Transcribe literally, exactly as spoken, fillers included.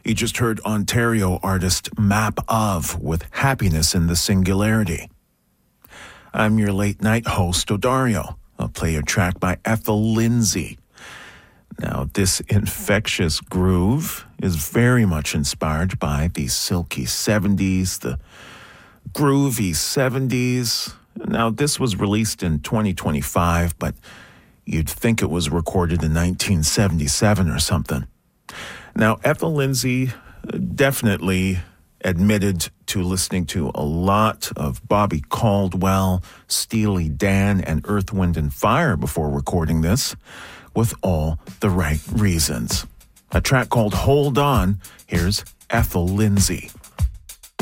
You just heard Ontario artist Map Of with Happiness in the Singularity. I'm your late night host, Odario. I'll play a track by Ethel Lindsay. Now, this infectious groove is very much inspired by the silky seventies, the groovy seventies. Now, this was released in twenty twenty-five, but you'd think it was recorded in nineteen seventy-seven or something. Now, Ethel Lindsay definitely admitted to listening to a lot of Bobby Caldwell, Steely Dan, and Earth, Wind and Fire before recording this, with all the right reasons. A track called Hold On. Here's Ethel Lindsay.